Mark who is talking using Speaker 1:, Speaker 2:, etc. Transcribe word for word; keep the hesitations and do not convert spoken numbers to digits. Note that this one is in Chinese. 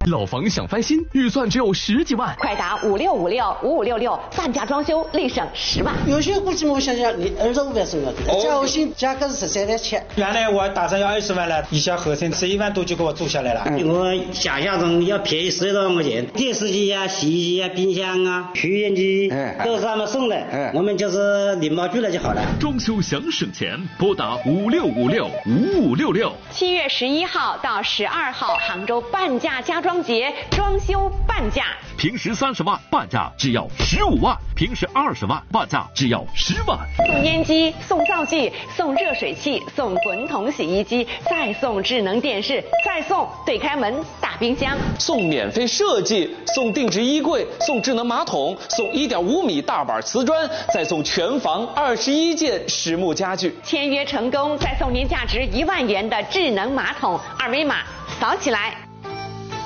Speaker 1: 老房想翻新，预算只有十几万，
Speaker 2: 快打五六五六五五六六，半价装修，立省十万。
Speaker 3: 有些估计我想想，你二十五万送了，加我新价格是十三万七。
Speaker 4: 原来我打算要二十万了，一下合成十一万多就给我做下来了。
Speaker 5: 嗯、我想象中要便宜十多万块钱，电视机啊、洗衣机啊、冰箱啊、抽烟机、嗯、都是他们送的，嗯、我们就是礼貌拒了就好了。
Speaker 6: 装修想省钱，拨打五六五六五五六六。
Speaker 2: 七月十一号到十二号，杭州半价家装节，装修半价。
Speaker 6: 平时三十万，半价只要十五万；平时二十万，半价只要十万。
Speaker 2: 送烟机，送灶具，送热水器，送滚筒洗衣机，再送智能电视，再送对开门大冰箱，
Speaker 7: 送免费设计，送定制衣柜，送智能马桶，送一点五米大板瓷砖，再送全房二十一件实木家具。
Speaker 2: 签约成功，再送您价值一万元的智能马桶，二维码扫起来。